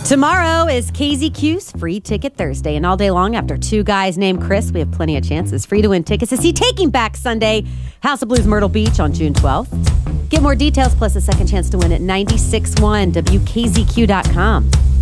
Tomorrow is KZQ's Free Ticket Thursday, and all day long after two guys named Chris, we have plenty of chances free to win tickets to see Taking Back Sunday, House of Blues Myrtle Beach on June 12th. Get more details plus a second chance to win at 96.1 WKZQ.com.